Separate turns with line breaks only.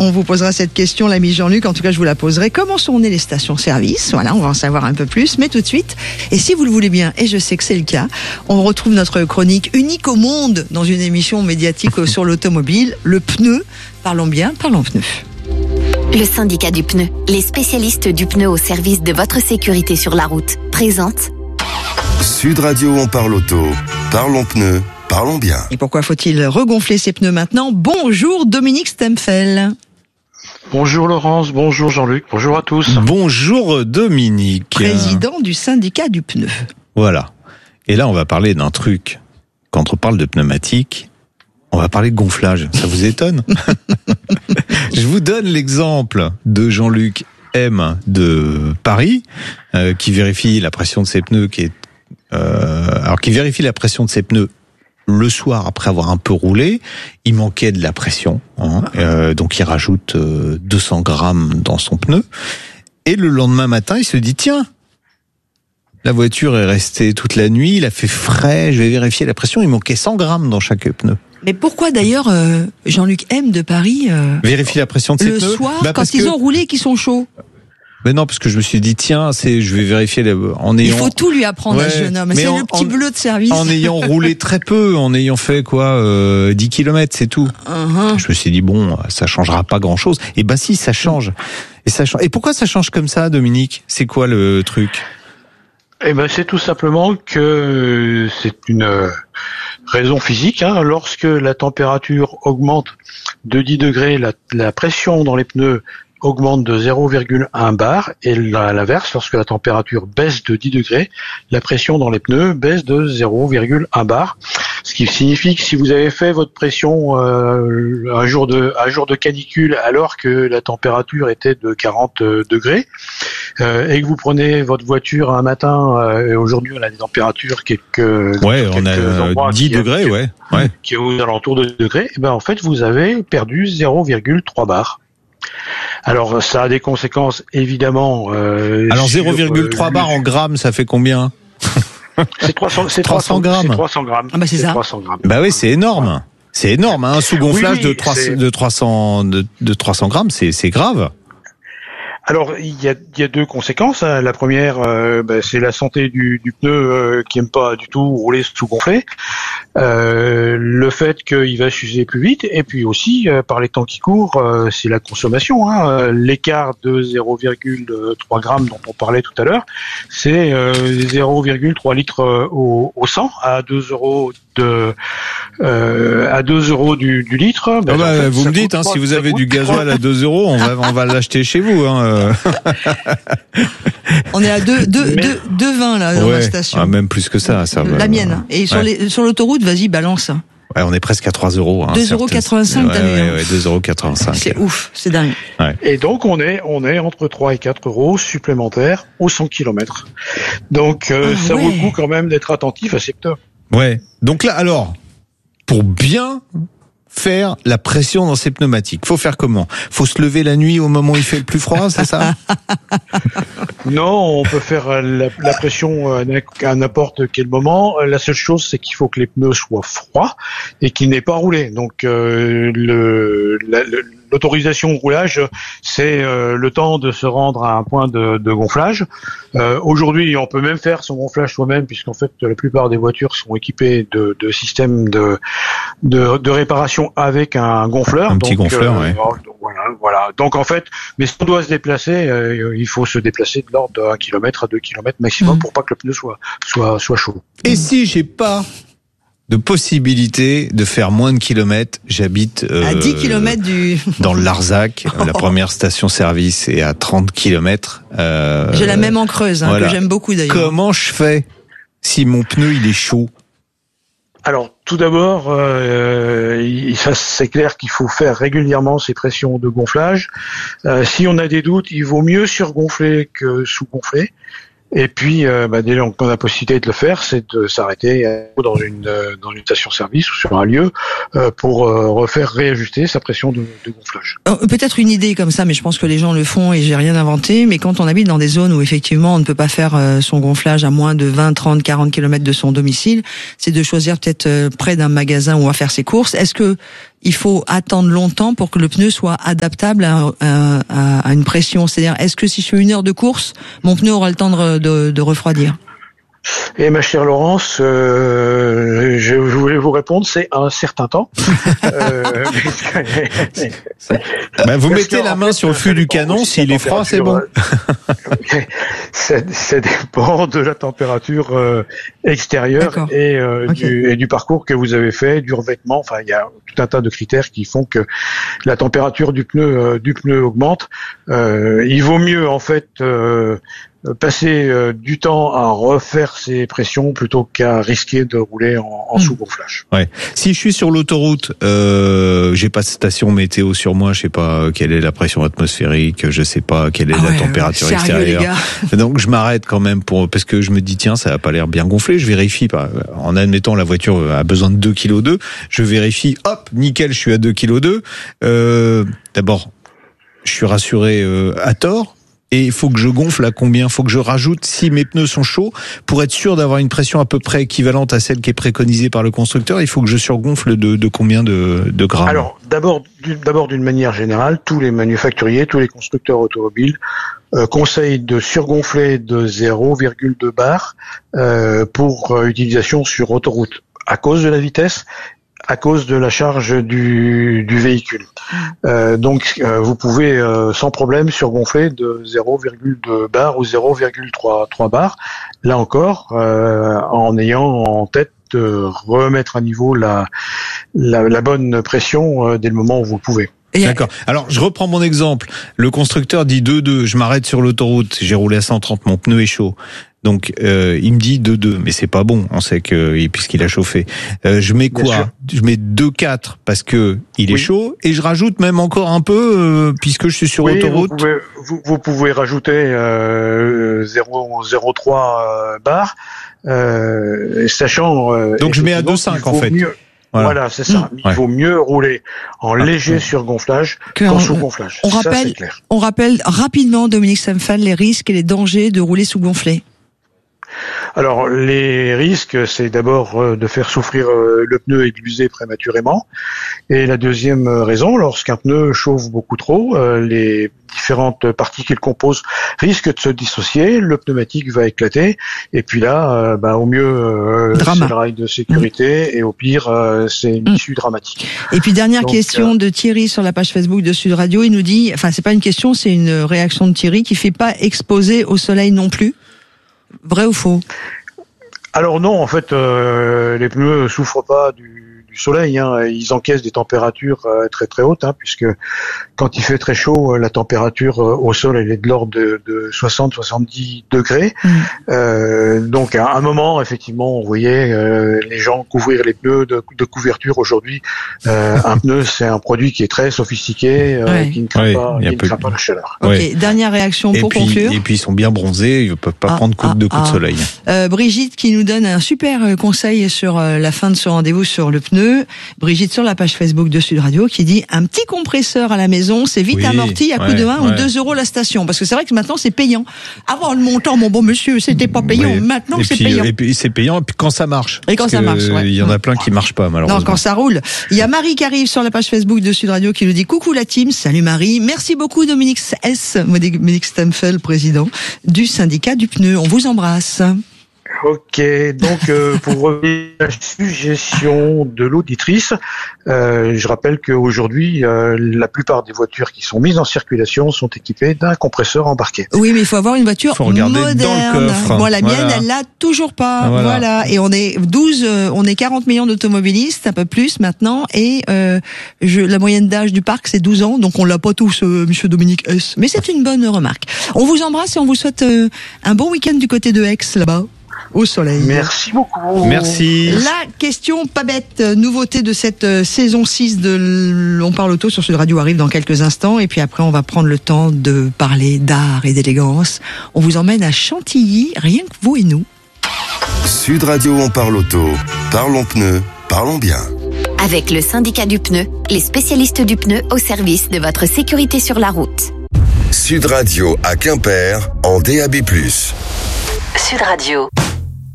On vous posera cette question, l'ami Jean-Luc. En tout cas, je vous la poserai. Comment sont nées les stations-service? Voilà, on va en savoir un peu plus. Mais tout de suite, et si vous le voulez bien, et je sais que c'est le cas, on retrouve notre chronique unique au monde dans une émission médiatique sur l'automobile, le pneu. Parlons bien, parlons pneu.
Le syndicat du pneu, les spécialistes du pneu au service de votre sécurité sur la route, présente
Sud Radio, on parle auto. Parlons pneus, parlons bien.
Et pourquoi faut-il regonfler ses pneus maintenant? Bonjour Dominique Stempfel.
Bonjour Laurence, bonjour Jean-Luc, bonjour à tous.
Bonjour Dominique.
Président du syndicat du pneu.
Voilà. Et là, on va parler d'un truc. Quand on parle de pneumatique, on va parler de gonflage. Ça vous étonne? Je vous donne l'exemple de Jean-Luc M de Paris, qui vérifie la pression de ses pneus, qui vérifie la pression de ses pneus le soir après avoir un peu roulé. Il manquait de la pression, donc il rajoute 200 grammes dans son pneu. Et le lendemain matin, il se dit tiens, la voiture est restée toute la nuit, il a fait frais, je vais vérifier la pression. Il manquait 100 grammes dans chaque pneu.
Mais pourquoi d'ailleurs Jean-Luc M de Paris
vérifie la pression de ses
pneus le soir quand ils ont roulé et qu'ils sont chauds?
Mais non, parce que je me suis dit je vais vérifier
Il faut tout lui apprendre à ce jeune homme. C'est le petit bleu de service.
En ayant roulé très peu, en ayant fait 10 km, c'est tout. Je me suis dit ça changera pas grand-chose. Et si, ça change. Et pourquoi ça change comme ça, Dominique? C'est quoi le truc?
C'est tout simplement que c'est une raison physique. Lorsque la température augmente de 10 degrés, la pression dans les pneus augmente de 0,1 bar, et à l'inverse, lorsque la température baisse de 10 degrés, la pression dans les pneus baisse de 0,1 bar. Ce qui signifie que si vous avez fait votre pression un jour de canicule alors que la température était de 40 degrés, et que vous prenez votre voiture un matin, et aujourd'hui on a des températures
on a 10 degrés,
qui est aux alentours de degrés, en fait vous avez perdu 0,3 bar. Alors ça a des conséquences évidemment.
Alors 0,3 bar en grammes, ça fait combien?
C'est 300 grammes. C'est 300 grammes.
Ah c'est ça.
300 grammes.
Oui, c'est énorme. C'est énorme, un sous-gonflage de 300 grammes, c'est grave.
Alors il y a deux conséquences. La première, c'est la santé du pneu qui aime pas du tout rouler sous-gonflé. Le fait qu'il va s'user plus vite, et puis aussi par les temps qui courent, c'est la consommation. L'écart de 0,3 grammes dont on parlait tout à l'heure, c'est 0,3 litres au 100 à 2 euros du litre.
Vous me dites, si vous avez du gasoil à 2 euros, on va l'acheter chez vous.
On est à 2,20 là dans la station.
Même plus que ça.
La mienne. Et sur l'autoroute, vas-y, balance.
Ouais, on est presque à 3 euros.
2,85 €, t'as vu.
2,85 €.
C'est ouf, c'est dingue.
Ouais. Et donc, on est entre 3 et 4 euros supplémentaires aux 100 km. Donc, ça vaut le coup quand même d'être attentif à ces pneus.
Ouais. Donc là, alors, pour bien faire la pression dans ces pneumatiques, faut faire comment? Faut se lever la nuit au moment où il fait le plus froid, c'est ça?
Non, on peut faire la pression à n'importe quel moment. La seule chose, c'est qu'il faut que les pneus soient froids et qu'ils n'aient pas roulé. Donc l'autorisation de roulage, c'est le temps de se rendre à un point de gonflage. Aujourd'hui, on peut même faire son gonflage soi-même, puisqu'en fait, la plupart des voitures sont équipées de systèmes de réparation avec un gonfleur.
Un petit gonfleur, ouais.
Voilà. Donc en fait, mais si on doit se déplacer, il faut se déplacer de l'ordre de 1 km à 2 km maximum pour pas que le pneu soit chaud.
Et si j'ai pas de possibilité de faire moins de kilomètres, j'habite
à 10 km
dans le Larzac, la première station-service est à 30 km.
J'ai la même en Creuse, que j'aime beaucoup d'ailleurs.
Comment je fais si mon pneu il est chaud?
Alors, tout d'abord, c'est clair qu'il faut faire régulièrement ces pressions de gonflage. Si on a des doutes, il vaut mieux surgonfler que sous-gonfler. Et puis, dès lors qu'on a la possibilité de le faire, c'est de s'arrêter dans une station-service ou sur un lieu pour réajuster sa pression de gonflage.
Peut-être une idée comme ça, mais je pense que les gens le font et j'ai rien inventé. Mais quand on habite dans des zones où effectivement on ne peut pas faire son gonflage à moins de 20, 30, 40 km de son domicile, c'est de choisir peut-être près d'un magasin où on va faire ses courses. Est-ce que il faut attendre longtemps pour que le pneu soit adaptable à une pression? C'est-à-dire, est-ce que si je fais 1 heure de course, mon pneu aura le temps de refroidir?
Et ma chère Laurence, je voulais vous répondre, c'est un certain temps.
Vous mettez la main sur le fût du canon, s'il est froid, c'est bon.
Ça dépend de la température extérieure et du parcours que vous avez fait, du revêtement. Enfin, il y a tout un tas de critères qui font que la température du pneu augmente. Il vaut mieux en fait passer du temps à refaire ses pressions plutôt qu'à risquer de rouler en sous-gonflage.
Ouais. Si je suis sur l'autoroute, j'ai pas de station météo sur moi, je sais pas quelle est la pression atmosphérique, je sais pas quelle est la température extérieure. Donc je m'arrête quand même parce que je me dis tiens, ça a pas l'air bien gonflé, je vérifie en admettant la voiture a besoin de 2,2 kg, je vérifie, hop, nickel, je suis à 2,2 kg. D'abord, je suis rassuré à tort. Et il faut que je gonfle à combien? Il faut que je rajoute, si mes pneus sont chauds, pour être sûr d'avoir une pression à peu près équivalente à celle qui est préconisée par le constructeur, il faut que je surgonfle de combien de grammes? Alors,
d'abord, d'une manière générale, tous les manufacturiers, tous les constructeurs automobiles conseillent de surgonfler de 0,2 bar pour utilisation sur autoroute, à cause de la vitesse, à cause de la charge du véhicule. Donc vous pouvez sans problème surgonfler de 0,2 bar ou 0,3 bar. Là encore, en ayant en tête de remettre à niveau la bonne pression dès le moment où vous le pouvez.
D'accord. Alors, je reprends mon exemple. Le constructeur dit 2,2. Je m'arrête sur l'autoroute. J'ai roulé à 130. Mon pneu est chaud. Donc, il me dit 2,2. Mais c'est pas bon. On sait que, puisqu'il a chauffé. Je mets quoi? Je mets 2,4 parce que il est chaud. Et je rajoute même encore un peu, puisque je suis sur autoroute.
Vous pouvez rajouter 0,3 bar, sachant.
Donc, je mets à 2,5 en fait.
Voilà, c'est ça. Il vaut mieux rouler en léger surgonflage qu'en sous-gonflage.
On rappelle rapidement, Dominique Stamfel, les risques et les dangers de rouler sous-gonflé.
Alors, les risques, c'est d'abord de faire souffrir le pneu et de l'user prématurément. Et la deuxième raison, lorsqu'un pneu chauffe beaucoup trop, les différentes parties qu'il compose risquent de se dissocier, le pneumatique va éclater, et puis là, au mieux, c'est le rail de sécurité, et au pire, c'est une issue dramatique.
Et puis, dernière question de Thierry sur la page Facebook de Sud Radio, il nous dit, enfin, c'est pas une question, c'est une réaction de Thierry qui fait pas exposer au soleil non plus. Vrai ou faux?
Alors non, en fait, les pneus souffrent pas du soleil. Ils encaissent des températures très très hautes, puisque quand il fait très chaud, la température au sol elle est de l'ordre de 60-70 degrés. Donc à un moment, effectivement, on voyait les gens couvrir les pneus de couverture. Aujourd'hui, un pneu c'est un produit qui est très sophistiqué, qui ne craint pas la chaleur.
Ok, dernière réaction pour conclure.
Et puis ils sont bien bronzés, ils peuvent pas prendre coup de soleil.
Brigitte qui nous donne un super conseil sur la fin de ce rendez-vous sur le pneu. Brigitte sur la page Facebook de Sud Radio qui dit un petit compresseur à la maison, c'est vite amorti à coup de 1 ou 2 euros la station. Parce que c'est vrai que maintenant c'est payant. Avant le montant, mon bon monsieur, c'était pas payant. Maintenant c'est payant.
Et puis c'est payant et puis quand ça marche.
Et quand ça marche,
il y en a plein qui marchent pas malheureusement.
Non, quand ça roule. Il y a Marie qui arrive sur la page Facebook de Sud Radio qui nous dit coucou la team, salut Marie. Merci beaucoup Dominique Stamfel, président du syndicat du pneu. On vous embrasse.
Ok, donc pour revenir à la suggestion de l'auditrice, je rappelle qu'aujourd'hui, la plupart des voitures qui sont mises en circulation sont équipées d'un compresseur embarqué.
Oui, mais il faut avoir une voiture moderne.
Dans le coffre.
Moi, la mienne, elle l'a toujours pas. Voilà. Et on est 40 millions d'automobilistes, un peu plus maintenant, et la moyenne d'âge du parc, c'est 12 ans, donc on l'a pas tous, monsieur Dominique S. Mais c'est une bonne remarque. On vous embrasse et on vous souhaite un bon week-end du côté de Aix, là-bas. Au soleil.
Merci beaucoup.
Merci.
La question pas bête, nouveauté de cette saison 6 de On parle auto sur Sud Radio arrive dans quelques instants et puis après on va prendre le temps de parler d'art et d'élégance. On vous emmène à Chantilly, rien que vous et nous.
Sud Radio On parle auto, parlons pneus, parlons bien.
Avec le syndicat du pneu, les spécialistes du pneu au service de votre sécurité sur la route.
Sud Radio à Quimper en DAB+.
Sud Radio.